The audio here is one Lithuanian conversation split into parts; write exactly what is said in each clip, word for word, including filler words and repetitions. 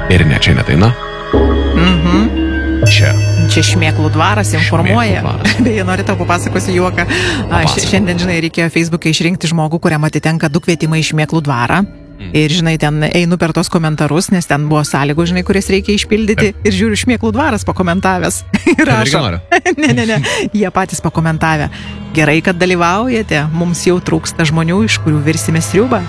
Ir ne, čia netaina. Mhm. Čia. Čia Šmėklų dvaras informuoja. Beje, noriu tau papasakosiu juoką. Š- šiandien, žinai, reikėjo Facebook'e išrinkti žmogų, kuriam atitenka du kvietimai į Šmėklų dvarą. Mm. Ir, žinai, ten einu per tos komentarus, nes ten buvo sąlygų, žinai, kurias reikia išpildyti. Ir žiūriu, Šmėklų dvaras pakomentavęs. Ir rašo. Ne, ne, ne. Jie patys pakomentavę. Gerai, kad dalyvaujate. Mums jau trūksta žmonių, iš kurių virsime sriubą.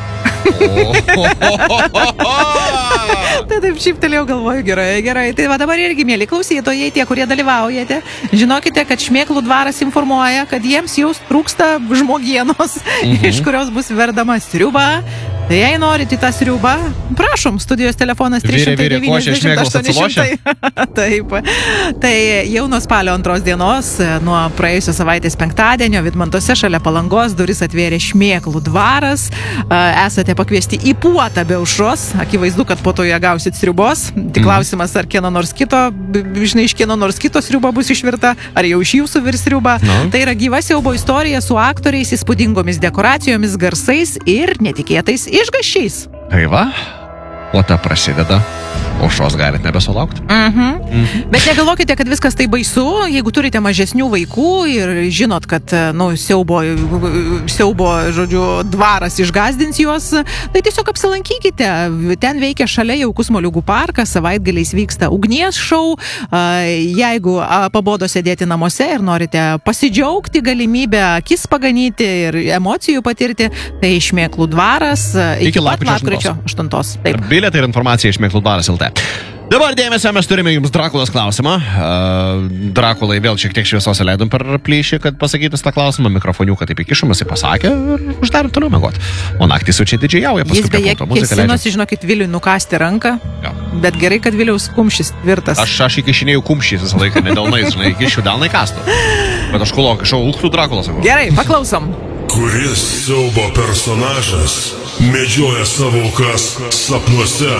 Tai taip šyptelėjau, galvoju, gerai, gerai. Tai va dabar irgi, mėly klausytojai, tie, kurie dalyvaujate, žinokite, kad Šmėklų dvaras informuoja, kad jiems jau trūksta žmogienos, mhm. iš kurios bus verdama sriuba. Tai jei norite tą sriubą, prašom, studijos telefonas trys šimtai devyniasdešimt aštuoni. Taip. Tai jau nuo spalio antros dienos, nuo praėjusios savaitės penktadienio, Vidmantuose šalia Palangos duris atvėrė Šmėklų dvaras. Esate pakviesti į puotą be aušros. Akivaizdu, kad po to ją gausit sriubos. Tik klausimas, ar kieno nors kito, žinai, iš kieno nors kito sriuba bus išvirta, ar jau iš jūsų virs sriuba. No. Tai yra gyva siaubo istorija su aktoriais, įspūdingomis dekoracijomis, garsais ir netikėtais išgąsčiais. Tai va, puota prasideda. Aušros galit nebesulaukti. Mhm. Mhm. Bet negalvokite, kad viskas tai baisu. Jeigu turite mažesnių vaikų ir žinot, kad, nu, siaubo, siaubo, žodžiu, dvaras išgazdins juos, tai tiesiog apsilankykite. Ten veikia šalia jaukus Moliūgų parkas, savaitgaliais vyksta ugnies šou. Jeigu pabodo sėdėti namuose ir norite pasidžiaugti galimybę akis paganyti ir emocijų patirti, tai Šmėklų dvaras iki, iki pat lapkričio aštuntos. Taip. Bilietai ir informacija iš Šmėklų dvaras L T. Dabar dėmesio, mes turime jums Drakulos klausimą. Uh, Drakulai vėl šiek tiek šviesos leidom per plyšį, kad pasakytis tą klausimą. Mikrofoniuką taip įkišamas, jis pasakė ir uždarė toliau mėgoti. O naktį su čia didžiajauja. Jis beje kėsinosi, žinokit, Viliui nukasti ranką, ja. Bet gerai, kad Viliaus kumšis tvirtas. Aš, aš įkišinėjau kumšys visą laiką, ne delnais, žinai, įkišiu delnai kastų. Bet aš kulok, išau Luktų Drakulos. Gerai, paklausom. Kuris siaubo personažas medžioja savo aukas sapnuose?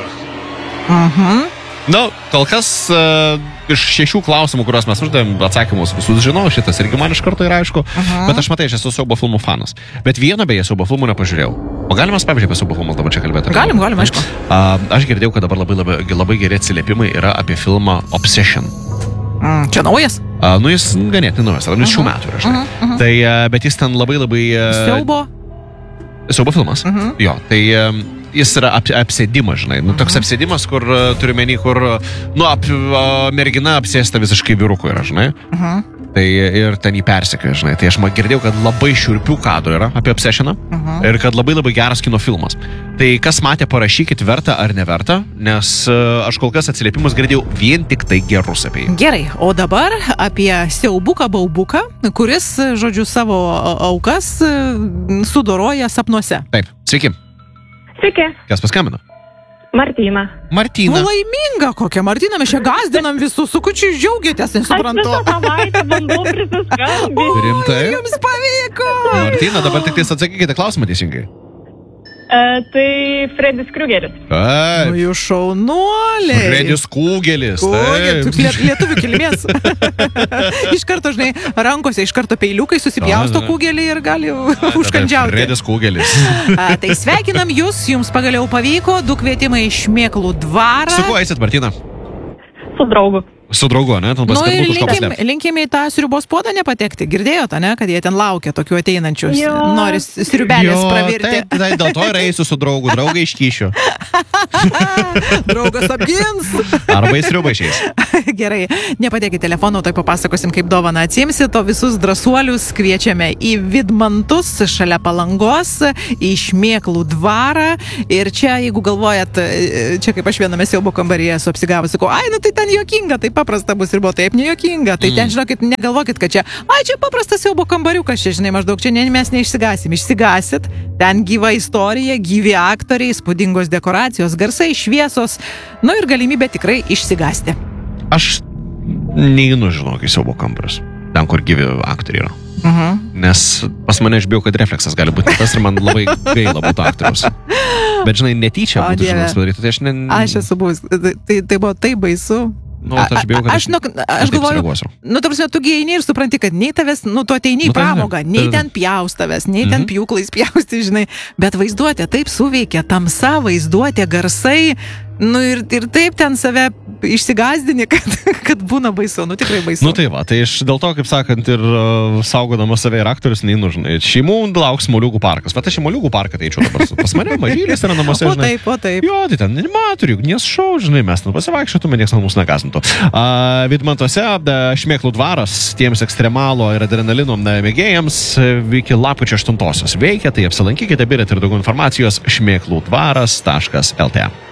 Mhm. Na, kol kas uh, iš šešių klausimų, kuriuos mes uždavėm, atsakymus visus žinau, šitas irgi man iš karto yra aišku, uh-huh. Bet aš matai, aš esu siaubo filmų fanas. Bet vieno beje siaubo filmų nepažiūrėjau. O galim mes, pavyzdžiui, apie siaubo filmus dabar čia kalbėti? Galim, galim, aišku. Uh, aš girdėjau, kad dabar labai, labai, labai geri atsiliepimai yra apie filmą Obsession. Mm, čia naujas? Uh, nu, jis ganėtinai naujas, yra uh-huh. šių metų yra, žinai. Uh-huh. Uh-huh. Tai, uh, bet jis ten labai labai... Uh, siaubo? Siaubo filmas. Uh-huh. Jo, tai... Um, jis yra ap, apsėdimas, žinai. Nu, toks uh-huh. apsėdimas, kur uh, turiu menį, kur, nu, ap, uh, mergina apsėsta visiškai vyruku yra, žinai. Uh-huh. Tai ir ten jį persekioja, žinai. Tai aš man girdėjau, kad labai šiurpių kadrų yra apie Obsessioną uh-huh. ir kad labai labai geras kino filmas. Tai kas matė, parašykit, verta ar neverta, nes uh, aš kol kas atsiliepimus girdėjau vien tik tai gerus apie jį. Gerai, o dabar apie siaubuką baubuką, kuris, žodžiu, savo aukas sudoroja sapnuose. Taip, sveiki. Sveiki. Kas paskambino? Martyna. Martyna. Nu, laiminga kokia, Martyna, mes čia gazdinam visus, su kučiu džiaugiatės, nesuprantu. Aš visą savaitę bandau prisiskambinti. Rimtai? Jums pavyko. Martyna, dabar tik tais atsakykite klausimą teisingai. E, tai Fredis Kruegeris. Taip. Nu, jūs šaunuoliai. Fredis Kūgelis. Kūgelis, liet, lietuvių kilmės. Iš karto, žinai, rankose iš karto peiliukai susipjausto Kūgelį ir gali užkandžiauti. Fredis Kūgelis. A, tai sveikinam jūs, jums pagaliau pavyko, du kvietimai iš Šmėklų dvarą. Su kuo eisit, Martyna? Su draugu. Su draugu, ne? Nu ir linkim, linkim į tą sriubos puodą nepatekti. Girdėjot, ne? Kad jie ten laukia tokių ateinančių. Nori sriubelės pravirti. Tai, tai dėl to ir eisiu su draugu. Draugą iškyšiu. Draugas apgins. Arba į sriubą išeis. Gerai, nepadėkit telefonų, tai papasakosim, kaip dovaną atsimsit. O visus drąsuolius kviečiame į Vidmantus šalia Palangos, į Šmėklų dvarą. Ir čia, jeigu galvojat, čia kaip aš viename siaubo kambaryje esu apsigavus, sakau, ai, nu tai ten juokinga, tai paprasta bus ir buvo taip nejuokinga. Tai mm. ten, žinokit, negalvokit, kad čia, ai, čia paprastas siaubo kambariukas, čia, žinai, maždaug čia ne, mes neišsigasim. Išsigasit, ten gyva istorija, gyvi aktoriai, spūdingos dekoracijos, garsai, šviesos, nu ir galimybė tikrai išsigasti. Aš neinu, žinok, į siaubo kambarus, ten, kur gyvi aktoriai yra. Uh-huh. Nes pas mane aš bijau, kad refleksas gali būti tas ir man labai gaila būtų aktorius. Bet, žinai, netyčia būtų, žinai, padaryti. Tai aš, ne... aš esu buvus, tai, tai buvo taip baisu. Nu, aš bijau, kad aš, nu, aš galvoju, nu, ta prasme, tu eini ir supranti, kad nei tavęs, nu, tu ateini į nu, pramogą, nei ten pjaus tavęs, nei mm-hmm. ten pjūklais pjausti, žinai, bet vaizduotė taip suveikia, tamsa, vaizduotė, garsai, Nu ir, ir taip ten save išsigazdini, kad, kad būna baisu, nu tikrai baisu. Nu tai va, tai iš dėl to, kaip sakant, ir uh, saugodamas save ir aktorius, neinu, žinai, šeimų lauks Moliūgų parkas. Bet aš į Moliūgų parką tai eičiau dabar pas mane, mažylės yra namuose, žinai. O taip, o taip. Jo, tai ten animatorių, nes šou, žinai, mes ten pasivaikščiotume, niekas mūsų negazintų. Uh, Vidmantuose Šmėklų dvaras tiems ekstremalo ir adrenalino mėgėjams iki lapkričio aštuntosios veikia, tai apsilankykite, birėt ir daugiau informacijos šmėklų dvaras taškas lt.